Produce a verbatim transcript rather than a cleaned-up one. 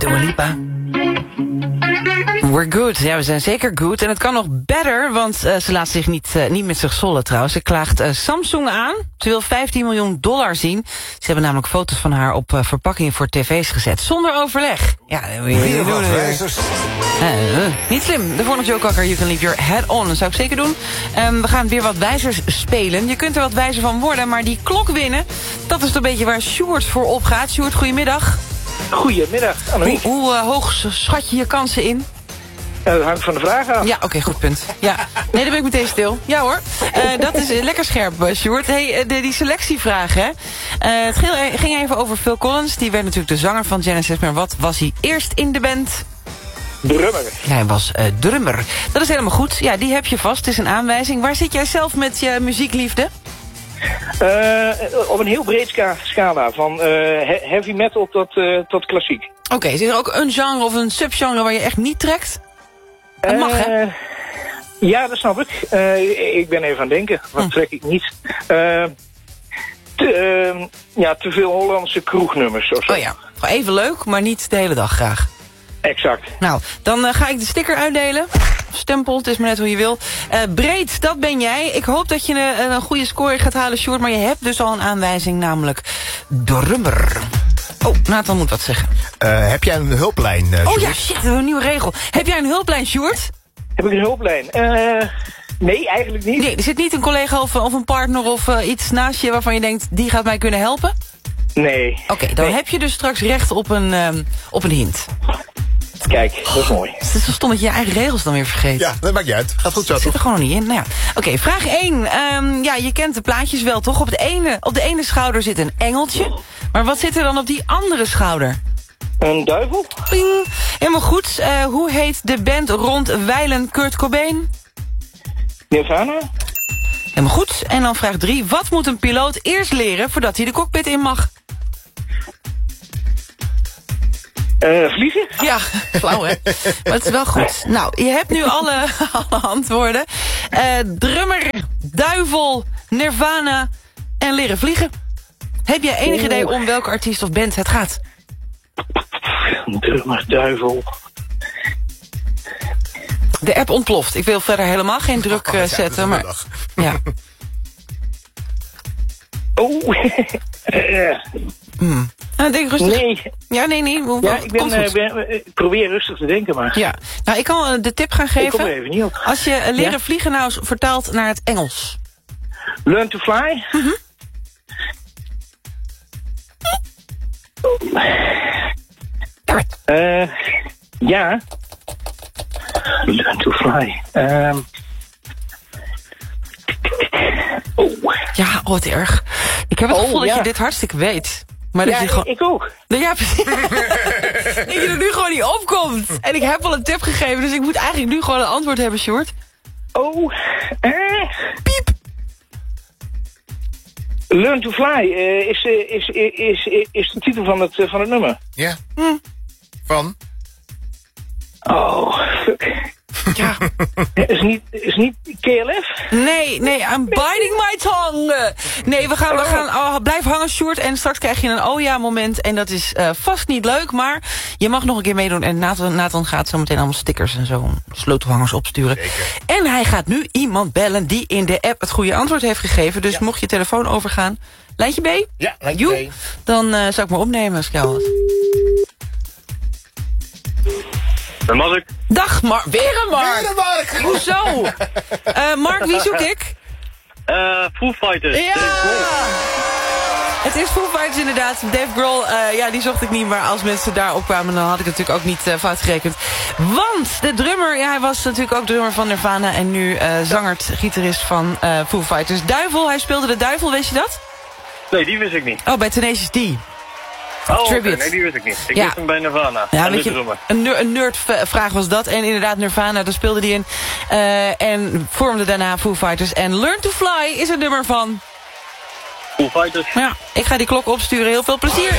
Dua Lipa. We're good. Ja, we zijn zeker good. En het kan nog better, want uh, ze laat zich niet, uh, niet met zich zollen trouwens. Ze klaagt uh, Samsung aan. Ze wil vijftien miljoen dollar zien. Ze hebben namelijk foto's van haar op uh, verpakkingen voor tv's gezet. Zonder overleg. Ja, dat wil je niet doen. Uh, uh, niet slim. De volgende Joe Cocker, you can leave your head on. Dat zou ik zeker doen. Um, we gaan weer wat wijzers spelen. Je kunt er wat wijzer van worden, maar die klok winnen, dat is een beetje waar Sjoerd voor opgaat. Sjoerd, goedemiddag. Goedemiddag, Annemiek. Hoe, hoe uh, hoog schat je je kansen in? Uh, dat hangt van de vraag af. Ja, oké, okay, goed punt. Ja. Nee, dan ben ik meteen stil. Ja hoor. Uh, dat is uh, lekker scherp, uh, Sjoerd. Hey, uh, de, die selectievraag, hè. Uh, het ging even over Phil Collins. Die werd natuurlijk de zanger van Genesis. Maar wat was hij eerst in de band? Drummer. Ja, hij was uh, drummer. Dat is helemaal goed. Ja, die heb je vast. Het is een aanwijzing. Waar zit jij zelf met je muziekliefde? Uh, op een heel breed ska scala. Van uh, heavy metal tot, uh, tot klassiek. Oké, okay, is er ook een genre of een subgenre waar je echt niet trekt? Dat mag, hè? Uh, ja, dat snap ik. Uh, ik ben even aan het denken. Wat hm. trek ik niet? Uh, te, uh, ja, te veel Hollandse kroegnummers of zo. Oh ja, even leuk, maar niet de hele dag graag. Exact. Nou, dan uh, ga ik de sticker uitdelen. Stempel, het is maar net hoe je wil. Uh, breed, dat ben jij. Ik hoop dat je een, een goede score gaat halen, Sjoerd. Maar je hebt dus al een aanwijzing, namelijk drummer. Oh, Nathan moet wat zeggen. Uh, heb jij een hulplijn, uh, Oh ja, shit, we hebben een nieuwe regel. Heb jij een hulplijn, Sjoerd? Heb ik een hulplijn? Uh, nee, eigenlijk niet. Nee, er zit niet een collega of, of een partner of uh, iets naast je waarvan je denkt, die gaat mij kunnen helpen? Nee. Oké, okay, dan nee. heb je dus straks recht op een, um, op een hint. Kijk, dat is mooi. Het is zo stom dat je je eigen regels dan weer vergeet. Ja, dat maakt niet uit. Gaat goed zo, toch? Zit er gewoon niet in. Nou ja. Oké, okay, vraag één. Um, ja, je kent de plaatjes wel, toch? Op de, ene, op de ene schouder zit een engeltje. Maar wat zit er dan op die andere schouder? Een duivel? Ping. Helemaal goed. Uh, hoe heet de band rond wijlen Kurt Cobain? Nirvana? Helemaal goed. En dan vraag drie. Wat moet een piloot eerst leren voordat hij de cockpit in mag? Uh, vliegen? Ja, flauw hè. Maar het is wel goed. Nou, je hebt nu alle, alle antwoorden. Uh, drummer, duivel, Nirvana en leren vliegen. Heb jij enig idee om welke artiest of band het gaat? Drummer, duivel. De app ontploft. Ik wil verder helemaal geen druk uh, zetten. Maar ja. Oh. uh. Hmm. Nou, denk rustig. Nee. Ja, nee, nee. Hoe, ja, ik, ben, uh, ben, ik probeer rustig te denken, maar... Ja, nou, ik kan uh, de tip gaan geven. Ik kom er even niet op. Als je uh, leren ja? vliegen nou vertaalt naar het Engels. Learn to fly? Mm-hmm. Uh, ja. Learn to fly. Um. Oh. Ja, oh, wat erg. Ik heb het oh, gevoel ja. dat je dit hartstikke weet. Maar ja, dat je gewoon... ik ook. Ja, precies. Dat je er nu gewoon niet opkomt. En ik heb al een tip gegeven, dus ik moet eigenlijk nu gewoon een antwoord hebben, Sjoerd. Oh, eh. Piep. Learn to fly uh, is, uh, is, is, is, is de titel van het, uh, van het nummer. Ja. Hm. Van? Oh, fuck. Ja. Is niet, is niet K L F? Nee, nee, I'm biting my tongue. Nee, we gaan, we gaan oh, blijf hangen, Sjoerd. En straks krijg je een oh ja moment. En dat is uh, vast niet leuk, maar je mag nog een keer meedoen. En Nathan, Nathan gaat zo meteen allemaal stickers en zo sleutelhangers opsturen. Zeker. En hij gaat nu iemand bellen die in de app het goede antwoord heeft gegeven. Dus ja. Mocht je telefoon overgaan, lijntje B? Ja, lijntje B. Dan uh, zou ik maar opnemen als ik jou had. Ben Mark. Dag, Mark. Weer een Mark. Weer een Mark. Hoezo? uh, Mark, wie zoek ik? Uh, Foo Fighters. Ja! Het is Foo Fighters inderdaad. Dave Grohl, uh, ja, die zocht ik niet. Maar als mensen daar opkwamen, dan had ik het natuurlijk ook niet uh, fout gerekend. Want de drummer, ja, hij was natuurlijk ook drummer van Nirvana. En nu uh, zangert, gitarist van uh, Foo Fighters. Duivel, hij speelde de duivel, weet je dat? Nee, die wist ik niet. Oh, bij Tenacious D. Oh, Tribute. okay. Nee, die wist ik niet. Ik ja. wist hem bij Nirvana. Ja, en weet je, een, ner een nerdvraag was dat. En inderdaad, Nirvana, daar speelde die in. Uh, en vormde daarna Foo Fighters. En Learn to Fly is een nummer van... Foo Fighters. Ja, ik ga die klok opsturen. Heel veel plezier.